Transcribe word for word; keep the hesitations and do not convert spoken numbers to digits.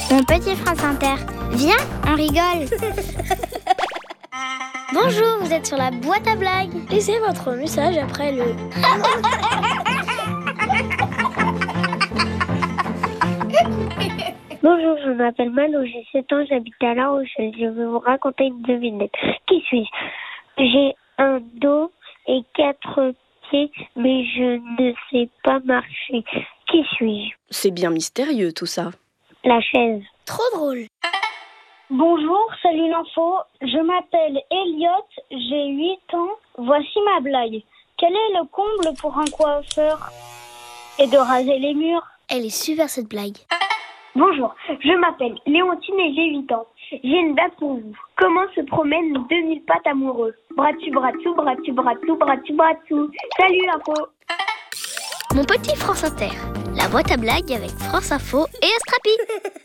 Mon petit France Inter, viens, on rigole. Bonjour, vous êtes sur la boîte à blagues. Laissez votre message après le... Bonjour, je m'appelle Malo, j'ai sept ans, j'habite à La Rochelle. Je vais vous raconter une devinette. Qui suis-je? J'ai un dos et quatre pieds, mais je ne sais pas marcher. Qui suis-je? C'est bien mystérieux tout ça. La chaise. Trop drôle. Bonjour, salut l'info. Je m'appelle Elliot, j'ai huit ans. Voici ma blague. Quel est le comble pour un coiffeur? Et de raser les murs. Elle est super cette blague. Bonjour, je m'appelle Léontine et j'ai huit ans. J'ai une blague pour vous. Comment se promènent deux mille pattes amoureux? Bras-tu, bras-tu, bras-tu, bras-tu, bras-tu, bras-tu. Salut l'info. Mon petit France Inter, la boîte à blagues avec France Info et Astrapi.